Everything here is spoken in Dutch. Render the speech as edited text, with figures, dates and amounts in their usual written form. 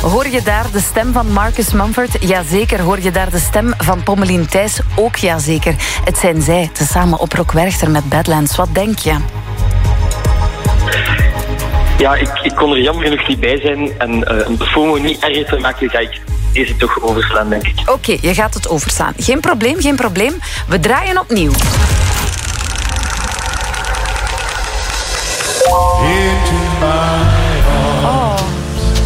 Hoor je daar de stem van Marcus Mumford? Jazeker. Hoor je daar de stem van Pommelien Thijs? Ook jazeker. Het zijn zij, tezamen op Rock Werchter met Badlands. Wat denk je? Ja, ik kon er jammer genoeg niet bij zijn. En om de FOMO niet erger te maken, ga ik deze toch overslaan, denk ik. Oké, je gaat het overslaan. Geen probleem. We draaien opnieuw.